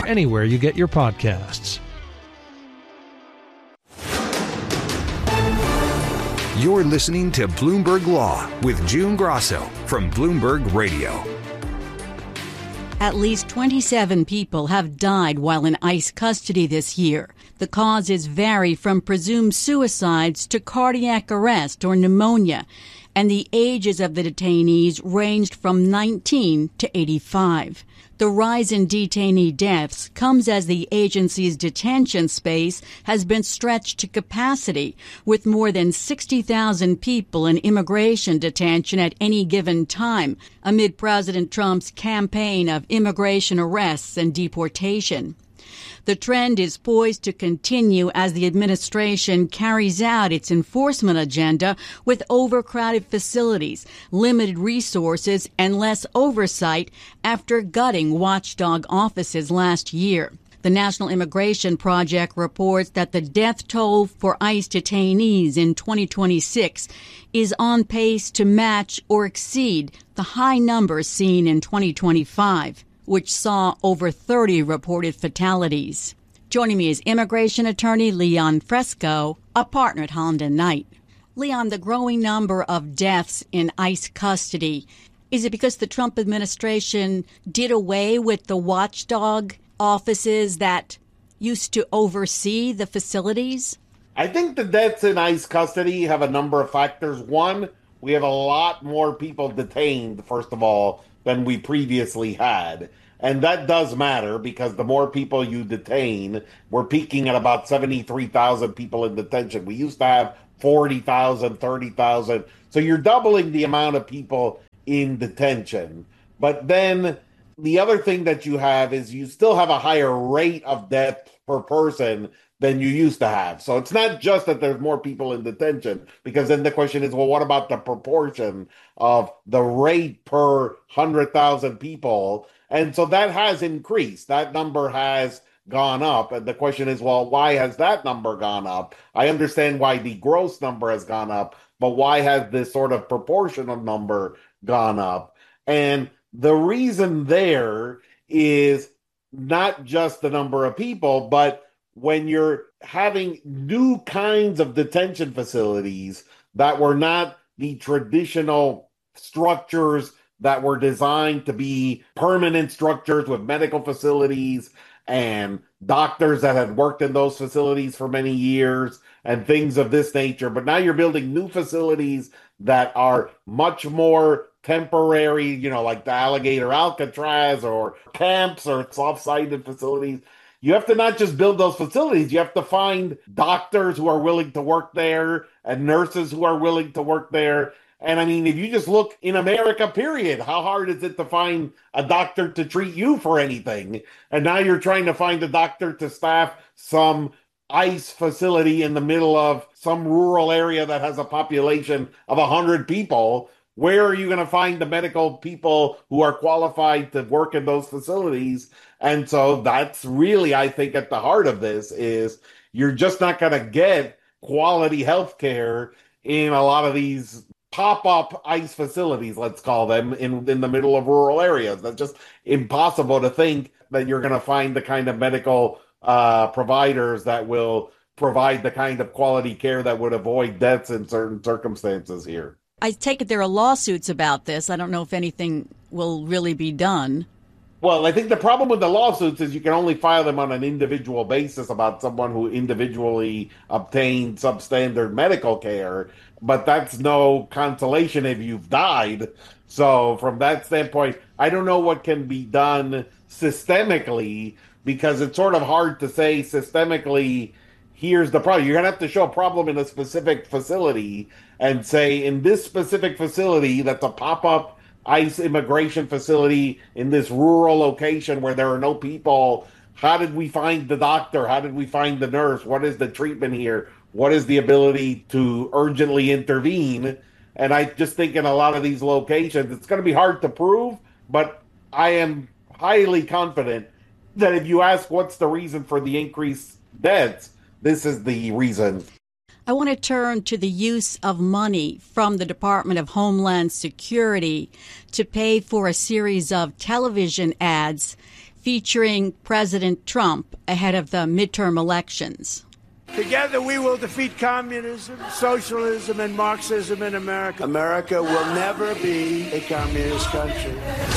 anywhere you get your podcasts. You're listening to Bloomberg Law with June Grasso from Bloomberg Radio. At least 27 people have died while in ICE custody this year. The causes vary from presumed suicides to cardiac arrest or pneumonia, and the ages of the detainees ranged from 19 to 85. The rise in detainee deaths comes as the agency's detention space has been stretched to capacity, with more than 60,000 people in immigration detention at any given time, amid President Trump's campaign of immigration arrests and deportation. The trend is poised to continue as the administration carries out its enforcement agenda with overcrowded facilities, limited resources, and less oversight after gutting watchdog offices last year. The National Immigration Project reports that the death toll for ICE detainees in 2026 is on pace to match or exceed the high numbers seen in 2025. Which saw over 30 reported fatalities. Joining me is immigration attorney Leon Fresco, a partner at Holland & Knight. Leon, the growing number of deaths in ICE custody, is it because the Trump administration did away with the watchdog offices that used to oversee the facilities? I think the deaths in ICE custody have a number of factors. One, we have a lot more people detained, first of all, than we previously had. And that does matter because the more people you detain, we're peaking at about 73,000 people in detention. We used to have 40,000, 30,000. So you're doubling the amount of people in detention. But then the other thing that you have is you still have a higher rate of death per person than you used to have. So it's not just that there's more people in detention, because then the question is, well, what about the proportion of the rate per 100,000 people? And so that has increased. That number has gone up. And the question is, well, why has that number gone up? I understand why the gross number has gone up, but why has this sort of proportional number gone up? And the reason there is not just the number of people, but when you're having new kinds of detention facilities that were not the traditional structures that were designed to be permanent structures with medical facilities and doctors that had worked in those facilities for many years and things of this nature. But now you're building new facilities that are much more temporary, like the Alligator Alcatraz or camps or soft-sided facilities. You have to not just build those facilities, you have to find doctors who are willing to work there and nurses who are willing to work there. And I mean, if you just look in America, period, how hard is it to find a doctor to treat you for anything? And now you're trying to find a doctor to staff some ICE facility in the middle of some rural area that has a population of 100 people. Where are you going to find the medical people who are qualified to work in those facilities? And so that's really, I think, at the heart of this is you're just not going to get quality health care in a lot of these pop-up ICE facilities, let's call them, in the middle of rural areas. That's just impossible to think that you're going to find the kind of medical providers that will provide the kind of quality care that would avoid deaths in certain circumstances here. I take it there are lawsuits about this. I don't know if anything will really be done. Well, I think the problem with the lawsuits is you can only file them on an individual basis about someone who individually obtained substandard medical care, but that's no consolation if you've died. So from that standpoint, I don't know what can be done systemically, because it's sort of hard to say systemically, here's the problem. You're going to have to show a problem in a specific facility and say, in this specific facility that's a pop-up ICE immigration facility in this rural location where there are no people, how did we find the doctor? How did we find the nurse? What is the treatment here? What is the ability to urgently intervene? And I just think in a lot of these locations, it's going to be hard to prove, but I am highly confident that if you ask what's the reason for the increased deaths, this is the reason. I want to turn to the use of money from the Department of Homeland Security to pay for a series of television ads featuring President Trump ahead of the midterm elections. Together we will defeat communism, socialism, and Marxism in America. America will never be a communist country.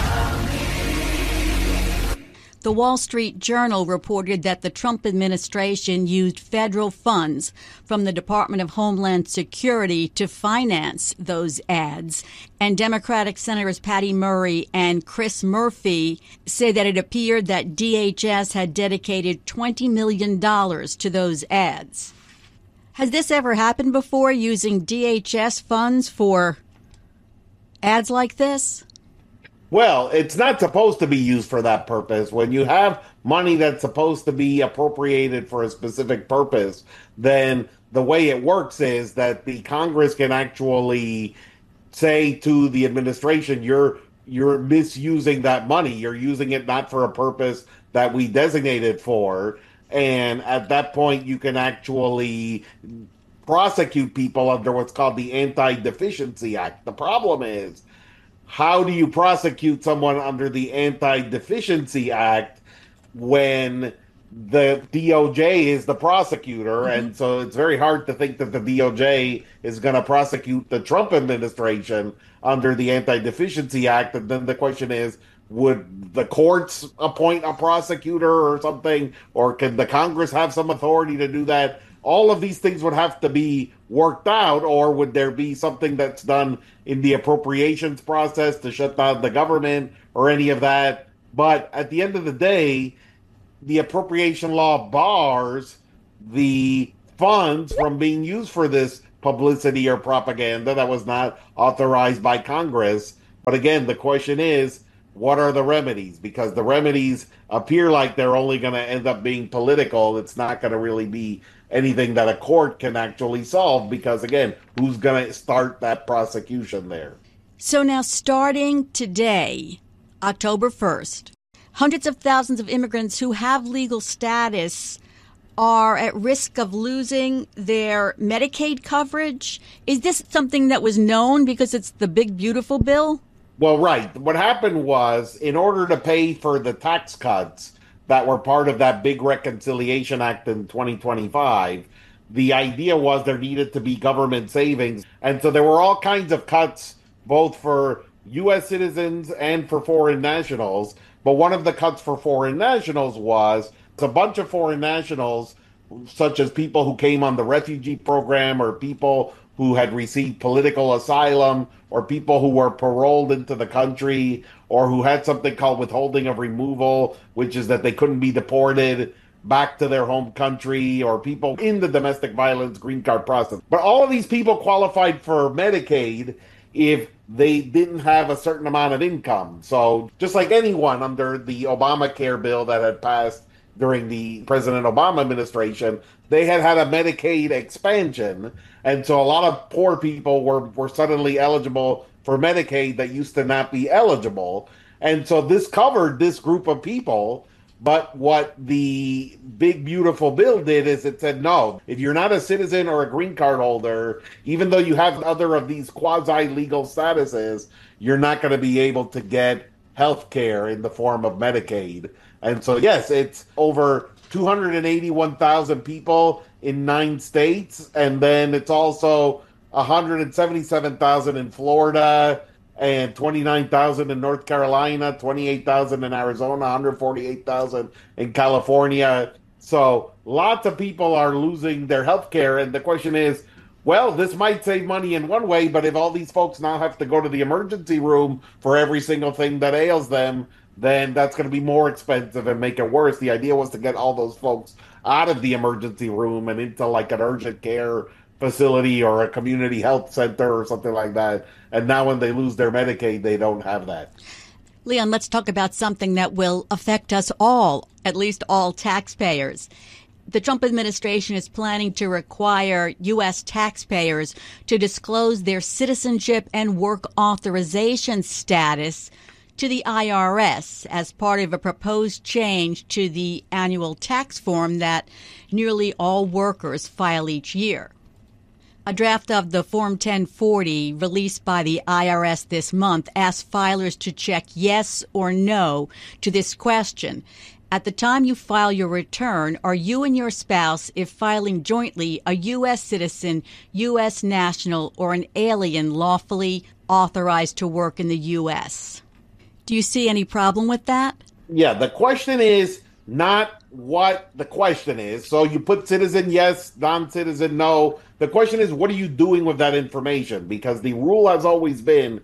The Wall Street Journal reported that the Trump administration used federal funds from the Department of Homeland Security to finance those ads. And Democratic Senators Patty Murray and Chris Murphy say that it appeared that DHS had dedicated $20 million to those ads. Has this ever happened before, using DHS funds for ads like this? Well, it's not supposed to be used for that purpose. When you have money that's supposed to be appropriated for a specific purpose, then the way it works is that the Congress can actually say to the administration, you're misusing that money. You're using it not for a purpose that we designated for. And at that point, you can actually prosecute people under what's called the Anti-Deficiency Act. The problem is, how do you prosecute someone under the Anti-Deficiency Act when the DOJ is the prosecutor? Mm-hmm. And so it's very hard to think that the DOJ is going to prosecute the Trump administration under the Anti-Deficiency Act. And then the question is, would the courts appoint a prosecutor or something? Or can the Congress have some authority to do that? All of these things would have to be worked out, or would there be something that's done in the appropriations process to shut down the government or any of that? But at the end of the day, the appropriation law bars the funds from being used for this publicity or propaganda that was not authorized by Congress. But again, the question is, what are the remedies? Because the remedies appear like they're only going to end up being political. It's not going to really be anything that a court can actually solve, because, again, who's going to start that prosecution there? So now, starting today, October 1st, hundreds of thousands of immigrants who have legal status are at risk of losing their Medicaid coverage. Is this something that was known because it's the big, beautiful bill? Well, right. What happened was, in order to pay for the tax cuts that were part of that big Reconciliation Act in 2025, the idea was there needed to be government savings. And so there were all kinds of cuts, both for U.S. citizens and for foreign nationals. But one of the cuts for foreign nationals was a bunch of foreign nationals, such as people who came on the refugee program, or people who had received political asylum, or people who were paroled into the country, or who had something called withholding of removal, which is that they couldn't be deported back to their home country, or people in the domestic violence green card process. But all of these people qualified for Medicaid if they didn't have a certain amount of income. So just like anyone under the Obamacare bill that had passed during the President Obama administration, they had a Medicaid expansion. And so a lot of poor people were suddenly eligible for Medicaid that used to not be eligible. And so this covered this group of people. But what the big, beautiful bill did is it said, no, if you're not a citizen or a green card holder, even though you have other of these quasi-legal statuses, you're not going to be able to get health care in the form of Medicaid. And so, yes, it's over 281,000 people in 9 states. And then it's also 177,000 in Florida, and 29,000 in North Carolina, 28,000 in Arizona, 148,000 in California. So lots of people are losing their health care. And the question is, well, this might save money in one way, but if all these folks now have to go to the emergency room for every single thing that ails them, then that's going to be more expensive and make it worse. The idea was to get all those folks out of the emergency room and into like an urgent care facility or a community health center or something like that. And now when they lose their Medicaid, they don't have that. Leon, let's talk about something that will affect us all, at least all taxpayers. The Trump administration is planning to require U.S. taxpayers to disclose their citizenship and work authorization status to the IRS as part of a proposed change to the annual tax form that nearly all workers file each year. A draft of the Form 1040 released by the IRS this month asks filers to check yes or no to this question. At the time you file your return, are you and your spouse, if filing jointly, a U.S. citizen, U.S. national, or an alien lawfully authorized to work in the U.S.? Do you see any problem with that? Yeah, the question is not what the question is. So you put citizen yes, non-citizen no. The question is, what are you doing with that information? Because the rule has always been,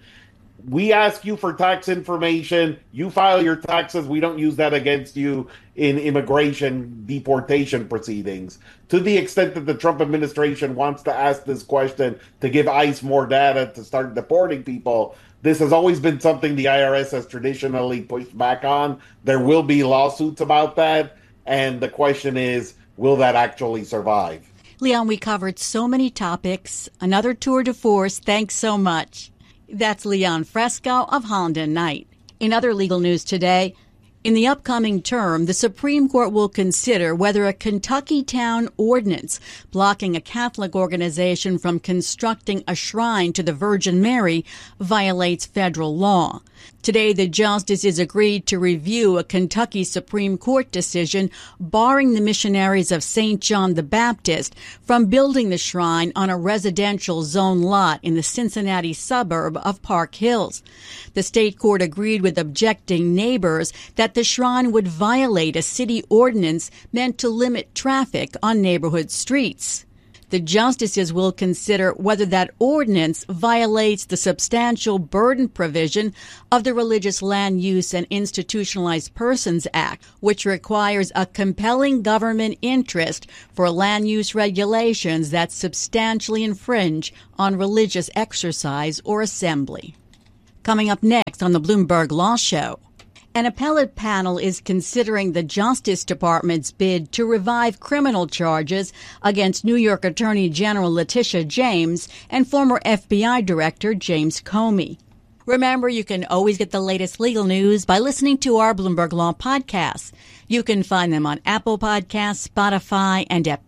we ask you for tax information, you file your taxes, we don't use that against you in immigration deportation proceedings. To the extent that the Trump administration wants to ask this question to give ICE more data to start deporting people, this has always been something the IRS has traditionally pushed back on. There will be lawsuits about that, and the question is, will that actually survive? Leon, we covered so many topics. Another tour de force. Thanks so much. That's Leon Fresco of Holland & Knight. In other legal news today, in the upcoming term, the Supreme Court will consider whether a Kentucky town ordinance blocking a Catholic organization from constructing a shrine to the Virgin Mary violates federal law. Today, the justices agreed to review a Kentucky Supreme Court decision barring the missionaries of St. John the Baptist from building the shrine on a residential zone lot in the Cincinnati suburb of Park Hills. The state court agreed with objecting neighbors that the shrine would violate a city ordinance meant to limit traffic on neighborhood streets. The justices will consider whether that ordinance violates the substantial burden provision of the Religious Land Use and Institutionalized Persons Act, which requires a compelling government interest for land use regulations that substantially infringe on religious exercise or assembly. Coming up next on the Bloomberg Law Show. An appellate panel is considering the Justice Department's bid to revive criminal charges against New York Attorney General Letitia James and former FBI Director James Comey. Remember, you can always get the latest legal news by listening to our Bloomberg Law podcasts. You can find them on Apple Podcasts, Spotify, and at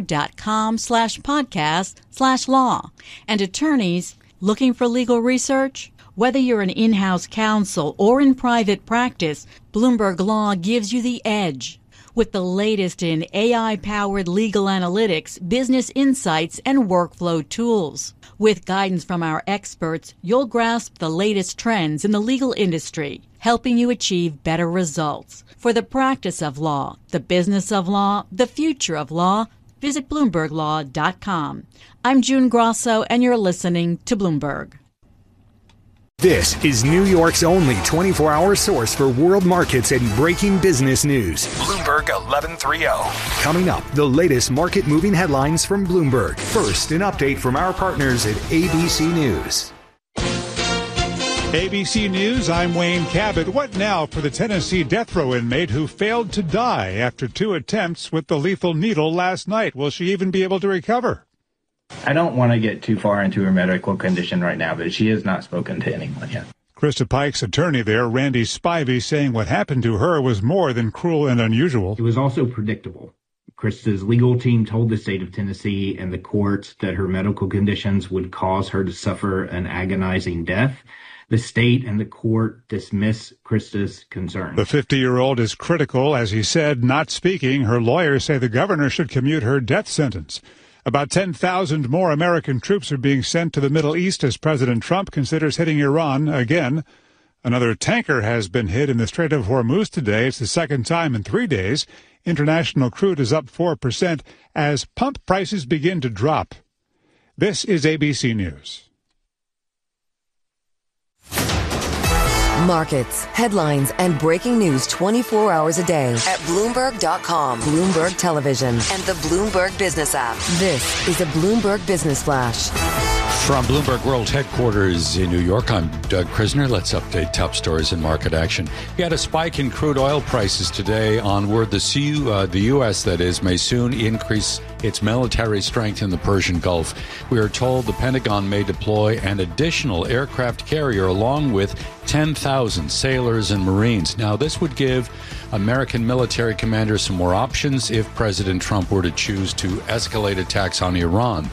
Bloomberg.com/podcast/law. And attorneys looking for legal research? Whether you're an in-house counsel or in private practice, Bloomberg Law gives you the edge. With the latest in AI-powered legal analytics, business insights, and workflow tools. With guidance from our experts, you'll grasp the latest trends in the legal industry, helping you achieve better results. For the practice of law, the business of law, the future of law, visit BloombergLaw.com. I'm June Grosso, and you're listening to Bloomberg. This is New York's only 24-hour source for world markets and breaking business news. Bloomberg 1130. Coming up, the latest market-moving headlines from Bloomberg. First, an update from our partners at ABC News. ABC News, I'm Wayne Cabot. What now for the Tennessee death row inmate who failed to die after 2 attempts with the lethal needle last night? Will she even be able to recover? I don't want to get too far into her medical condition right now, but she has not spoken to anyone yet. Krista Pike's attorney there, Randy Spivey, saying what happened to her was more than cruel and unusual. It was also predictable. Krista's legal team told the state of Tennessee and the courts that her medical conditions would cause her to suffer an agonizing death. The state and the court dismiss Krista's concerns. The 50-year-old is critical, as he said, not speaking. Her lawyers say the governor should commute her death sentence. About 10,000 more American troops are being sent to the Middle East as President Trump considers hitting Iran again. Another tanker has been hit in the Strait of Hormuz today. It's the second time in 3 days. International crude is up 4% as pump prices begin to drop. This is ABC News. Markets, headlines, and breaking news 24 hours a day at Bloomberg.com, Bloomberg Television, and the Bloomberg Business app. This is a Bloomberg Business Flash. From Bloomberg World Headquarters in New York, I'm Doug Krisner. Let's update top stories in market action. We had a spike in crude oil prices today on word the U.S., that is, may soon increase its military strength in the Persian Gulf. We are told the Pentagon may deploy an additional aircraft carrier along with 10,000 sailors and Marines. Now, this would give American military commanders some more options if President Trump were to choose to escalate attacks on Iran.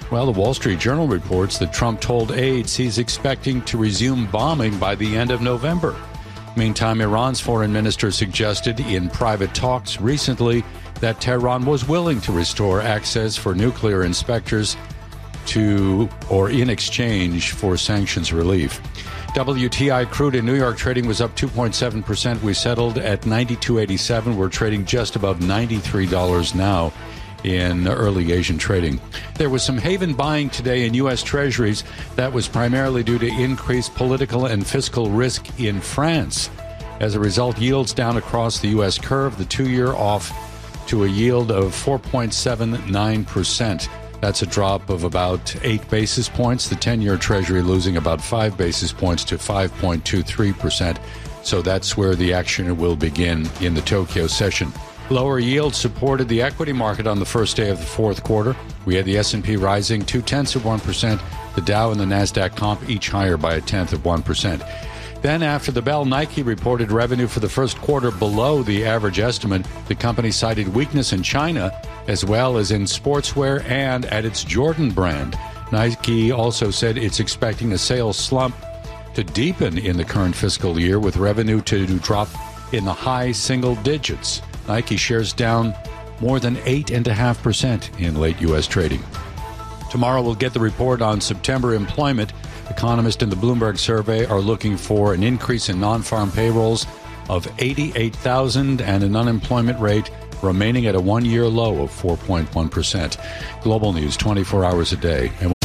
Well, the Wall Street Journal reports that Trump told aides he's expecting to resume bombing by the end of November. Meantime, Iran's foreign minister suggested in private talks recently that Tehran was willing to restore access for nuclear inspectors in exchange for sanctions relief. WTI crude in New York trading was up 2.7%. We settled at $92.87. We're trading just above $93 now in early Asian trading. There was some haven buying today in U.S. Treasuries. That was primarily due to increased political and fiscal risk in France. As a result, yields down across the U.S. curve, the 2-year off to a yield of 4.79%. That's a drop of about 8 basis points. The 10-year Treasury losing about 5 basis points to 5.23%. So that's where the action will begin in the Tokyo session. Lower yields supported the equity market on the first day of the fourth quarter. We had the S&P rising 0.2%, the Dow and the NASDAQ comp each higher by 0.1%. Then after the bell, Nike reported revenue for the first quarter below the average estimate. The company cited weakness in China as well as in sportswear and at its Jordan brand. Nike also said it's expecting a sales slump to deepen in the current fiscal year with revenue to drop in the high single digits. Nike shares down more than 8.5% in late U.S. trading. Tomorrow we'll get the report on September employment. Economists in the Bloomberg survey are looking for an increase in non-farm payrolls of 88,000 and an unemployment rate remaining at a one-year low of 4.1%. Global news 24 hours a day. And